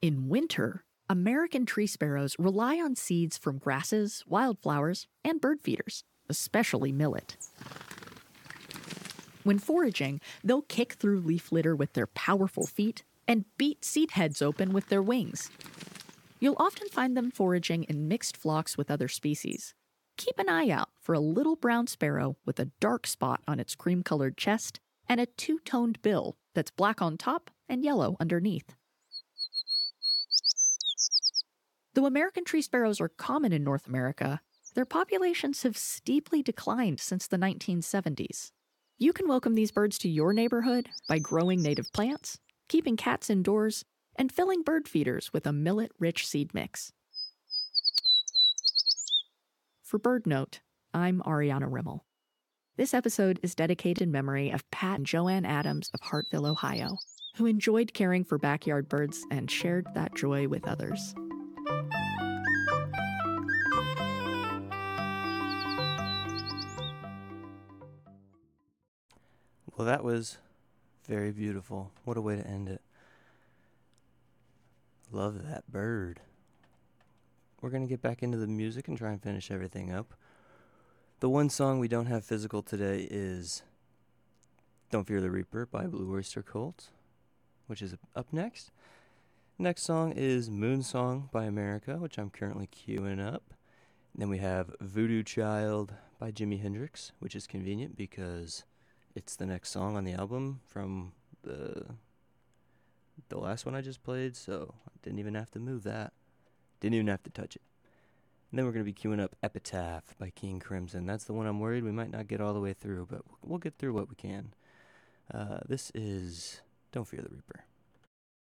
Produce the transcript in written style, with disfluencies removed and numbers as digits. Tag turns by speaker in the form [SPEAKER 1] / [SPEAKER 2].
[SPEAKER 1] In winter, American tree sparrows rely on seeds from grasses, wildflowers, and bird feeders, especially millet. When foraging, they'll kick through leaf litter with their powerful feet and beat seed heads open with their wings. You'll often find them foraging in mixed flocks with other species. Keep an eye out for a little brown sparrow with a dark spot on its cream-colored chest and a two-toned bill that's black on top and yellow underneath. Though American tree sparrows are common in North America, their populations have steeply declined since the 1970s. You can welcome these birds to your neighborhood by growing native plants, keeping cats indoors, and filling bird feeders with a millet-rich seed mix. For BirdNote, I'm Ariana Rimmel. This episode is dedicated in memory of Pat and Joanne Adams of Hartville, Ohio, who enjoyed caring for backyard birds and shared that joy with others.
[SPEAKER 2] Well, that was very beautiful. What a way to end it. Love that bird. We're going to get back into the music and try and finish everything up. The one song we don't have physical today is Don't Fear the Reaper by Blue Oyster Cult, which is up next. Next song is Moon Song by America, which I'm currently queuing up. And then we have Voodoo Child by Jimi Hendrix, which is convenient because it's the next song on the album from the last one I just played, so I didn't even have to move that. Didn't even have to touch it. And then we're going to be queuing up Epitaph by King Crimson. That's the one I'm worried we might not get all the way through, but we'll get through what we can. This is Don't Fear the Reaper.